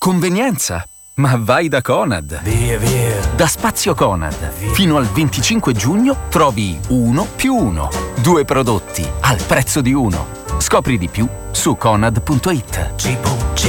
Convenienza! Ma vai da Conad! Via, via! Da Spazio Conad, fino al 25 giugno trovi 1+1. 2 prodotti al prezzo di uno. Scopri di più su conad.it.